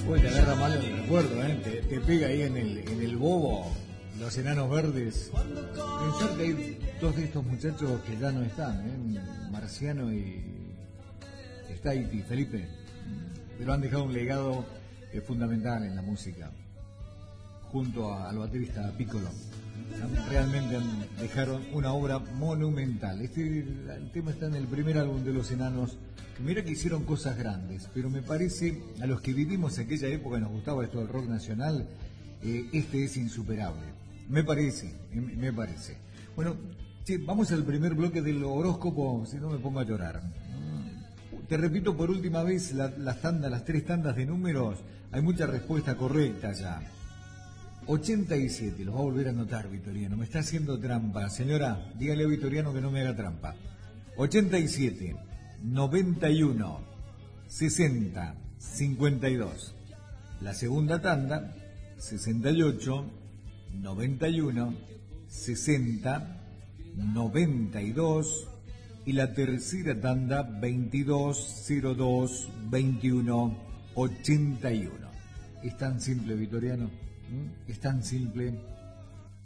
Uy, te agarra mal el recuerdo, ¿eh? Te pega ahí en el bobo, los enanos verdes. Pensar que hay dos de estos muchachos que ya no están, ¿eh? Marciano y Staiti, Felipe, pero han dejado un legado fundamental en la música, junto al baterista Piccolo. Realmente dejaron una obra monumental. El tema está en el primer álbum de Los Enanos, que mira que hicieron cosas grandes, pero me parece, a los que vivimos aquella época y nos gustaba esto del rock nacional, este es insuperable. Me parece. Bueno, che, vamos al primer bloque del horóscopo, si no me pongo a llorar. Te repito por última vez las tres tandas de números, hay mucha respuesta correcta ya. 87, los va a volver a anotar, Vitoriano. Me está haciendo trampa. Señora, dígale a Vitoriano que no me haga trampa. 87, 91, 60, 52. La segunda tanda, 68, 91, 60, 92. Y la tercera tanda, 22, 02, 21, 81. Es tan simple, Vitoriano. Es tan simple.